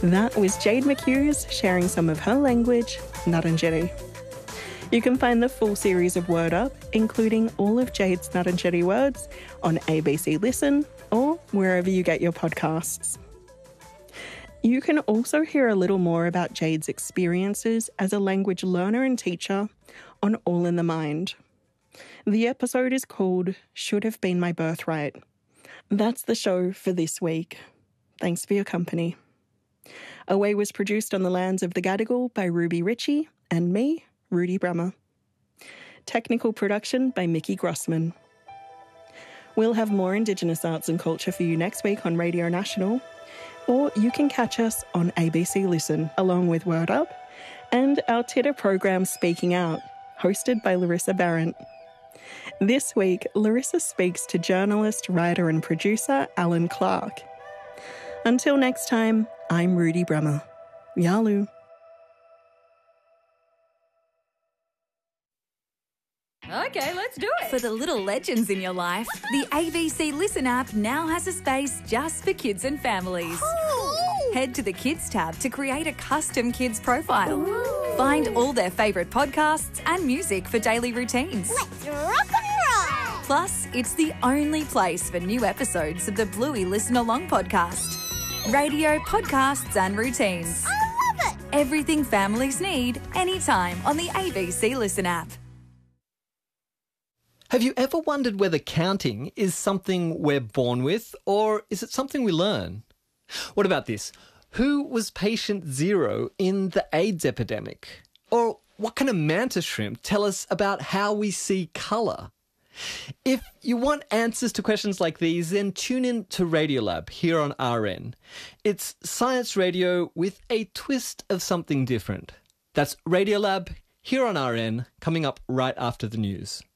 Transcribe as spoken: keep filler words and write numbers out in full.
That was Jade McHughes sharing some of her language, Ngarrindjeri. You can find the full series of Word Up, including all of Jade's Ngarrindjeri words, on A B C Listen or wherever you get your podcasts. You can also hear a little more about Jade's experiences as a language learner and teacher on All in the Mind. The episode is called Should Have Been My Birthright. That's the show for this week. Thanks for your company. Away was produced on the lands of the Gadigal by Ruby Ritchie and me, Rudy Brummer. Technical production by Mickey Grossman. We'll have more Indigenous arts and culture for you next week on Radio National, or you can catch us on A B C Listen along with Word Up and our Titter program Speaking Out, hosted by Larissa Barrett. This week, Larissa speaks to journalist, writer and producer Alan Clark. Until next time, I'm Rudy Brummer. Yalu. Okay, let's do it. For the little legends in your life, the A B C Listen app now has a space just for kids and families. Ooh. Head to the Kids tab to create a custom kids profile. Ooh. Find all their favourite podcasts and music for daily routines. Let's rock and roll. Plus, it's the only place for new episodes of the Bluey Listen Along podcast. Radio, podcasts and routines. I love it. Everything families need, anytime on the A B C Listen app. Have you ever wondered whether counting is something we're born with or is it something we learn? What about this? Who was patient zero in the AIDS epidemic? Or what can a mantis shrimp tell us about how we see colour? If you want answers to questions like these, then tune in to Radiolab here on R N. It's science radio with a twist of something different. That's Radiolab here on R N, coming up right after the news.